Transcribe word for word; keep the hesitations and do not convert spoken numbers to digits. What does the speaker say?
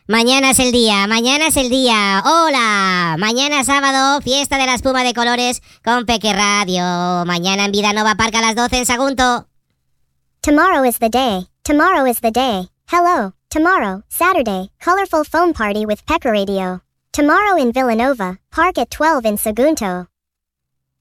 Mañana es el día, mañana es el día. Hola, mañana sábado, fiesta de la espuma de colores con Peque Radio. Mañana en Vida Nova Park a las doce en Sagunto. Tomorrow is the day. Tomorrow is the day. Hello. Tomorrow, Saturday, colorful foam party with Pecker Radio. Tomorrow in Villanova, park at twelve in Sagunto.